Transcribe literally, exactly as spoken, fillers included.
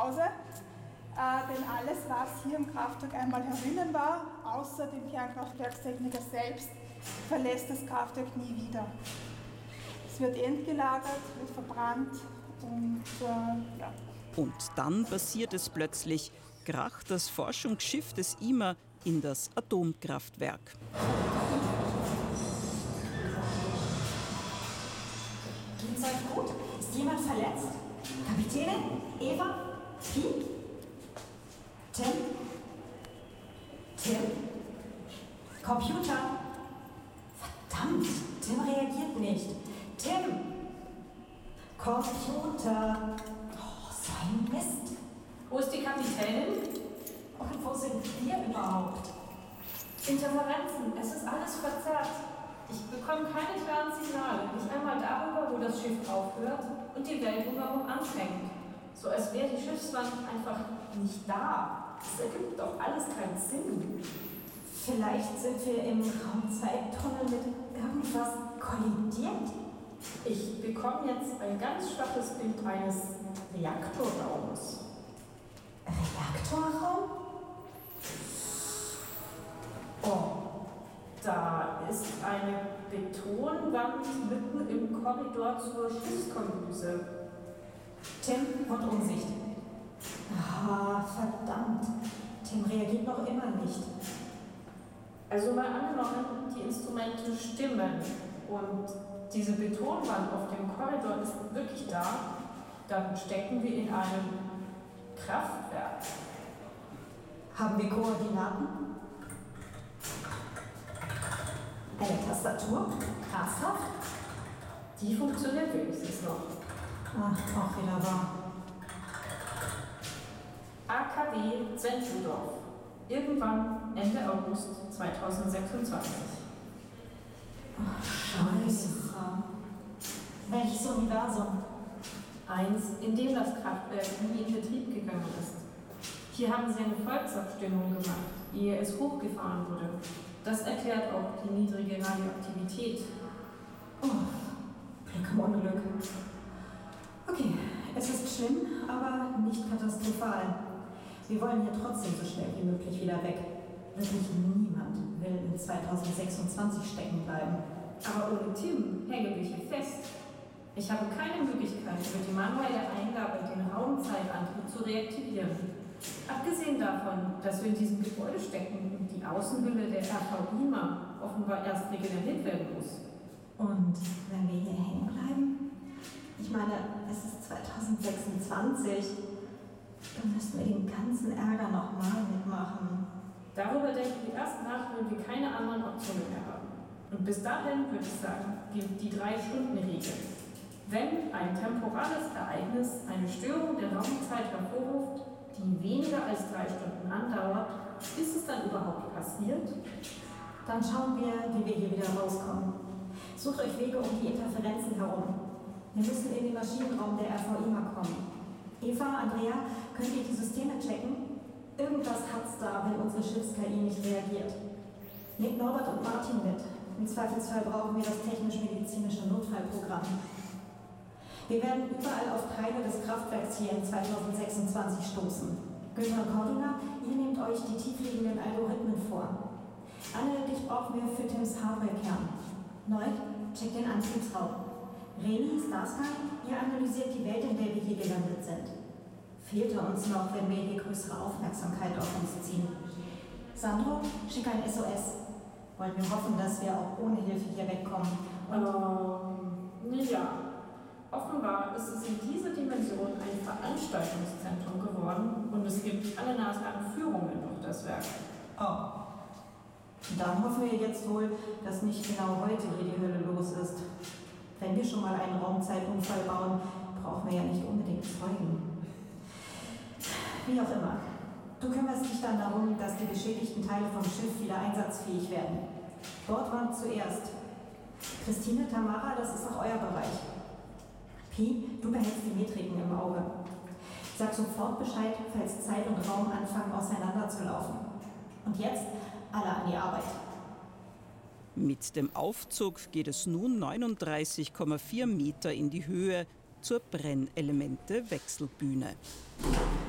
Hause. Äh, denn alles, was hier im Kraftwerk einmal herinnen war, außer dem Kernkraftwerkstechniker selbst, verlässt das Kraftwerk nie wieder. Es wird entgelagert, wird verbrannt und äh, ja. Und dann passiert es plötzlich, kracht das Forschungsschiff des I M A in das Atomkraftwerk. Geht's euch gut? Ist jemand verletzt? Kapitänin? Eva? Pi? Tim? Tim? Computer? Verdammt, Tim reagiert nicht. Tim! Computer! Oh, so ein Mist. Wo ist die Kapitänin? Und wo sind wir überhaupt? Interferenzen, es ist alles verzerrt. Ich bekomme keine klaren Signale, nicht einmal darüber, wo das Schiff aufhört und die Welt drumherum anfängt. So als wäre die Schiffswand einfach nicht da. Das ergibt doch alles keinen Sinn. Vielleicht sind wir im Raumzeittunnel mit irgendwas kollidiert. Ich bekomme jetzt ein ganz schwaches Bild eines Reaktorraums. Reaktorraum? Oh, da ist eine Betonwand mitten im Korridor zur Schiffskombüse. Tim und Umsicht. Ah, verdammt. Tim reagiert noch immer nicht. Also mal angenommen, die Instrumente stimmen und diese Betonwand auf dem Korridor ist wirklich da, dann stecken wir in einem Kraftwerk. Haben wir Koordinaten? Eine Tastatur? Ernsthaft? Die funktioniert wenigstens noch. Ach, auch wieder wahr. A K W Zentudorf. Irgendwann Ende August zweitausendsechsundzwanzig. Ach, Scheiße. Welches Universum? Eins, in dem das Kraftwerk nie in Betrieb gegangen ist. Hier haben sie eine Volksabstimmung gemacht, ehe es hochgefahren wurde. Das erklärt auch die niedrige Radioaktivität. Oh, Glück im Unglück. Okay, es ist schlimm, aber nicht katastrophal. Wir wollen hier trotzdem so schnell wie möglich wieder weg. Wirklich niemand will in zweitausendsechsundzwanzig stecken bleiben. Aber ohne Tim hängen wir hier fest. Ich habe keine Möglichkeit, über die manuelle Eingabe den Raumzeitantrieb zu reaktivieren. Abgesehen davon, dass wir in diesem Gebäude stecken und die Außenhülle der R V I M A offenbar erst regeneriert werden muss. Und wenn wir hier hängen bleiben? Ich meine, es ist zweitausendsechsundzwanzig. Dann müssten wir den ganzen Ärger nochmal mitmachen. Darüber denken wir erst nach, wenn wir keine anderen Optionen mehr haben. Und bis dahin würde ich sagen, gilt die Drei-Stunden-Regel. Wenn ein temporales Ereignis eine Störung der Raumzeit hervorruft, die weniger als drei Stunden andauert, ist es dann überhaupt passiert? Dann schauen wir, wie wir hier wieder rauskommen. Sucht euch Wege um die Interferenzen herum. Wir müssen in den Maschinenraum der R V I M A kommen. Eva, Andrea, könnt ihr die Systeme checken? Irgendwas hat's da, wenn unsere Schiffs-K I nicht reagiert. Nehmt Norbert und Martin mit. Im Zweifelsfall brauchen wir das technisch-medizinische Notfallprogramm. Wir werden überall auf Teile des Kraftwerks hier in zweitausendsechsundzwanzig stoßen. Günther und Cordula, ihr nehmt euch die tiefliegenden Algorithmen vor. Anne, dich brauchen wir für Tims Hardware-Kern. Neut, checkt den Antriebsraum. Reni, Starsky, ihr analysiert die Welt, in der wir hier gelandet sind. Fehlte uns noch, wenn wir hier größere Aufmerksamkeit auf uns ziehen. Sandro, schick ein S O S. Wollen wir hoffen, dass wir auch ohne Hilfe hier wegkommen. Und ähm, ja. Offenbar ist es in dieser Dimension ein Veranstaltungszentrum geworden und es gibt alle Nase an Führungen durch das Werk. Oh. Dann hoffen wir jetzt wohl, dass nicht genau heute hier die Hölle los ist. Wenn wir schon mal einen Raumzeitunfall bauen, brauchen wir ja nicht unbedingt Zeugen. Wie auch immer. Du kümmerst dich dann darum, dass die beschädigten Teile vom Schiff wieder einsatzfähig werden. Bordwand zuerst. Christine, Tamara, das ist auch euer Bereich. Pi, du behältst die Metriken im Auge. Sag sofort Bescheid, falls Zeit und Raum anfangen auseinanderzulaufen. Und jetzt alle an die Arbeit. Mit dem Aufzug geht es nun neununddreißig Komma vier Meter in die Höhe zur Brennelemente-Wechselbühne.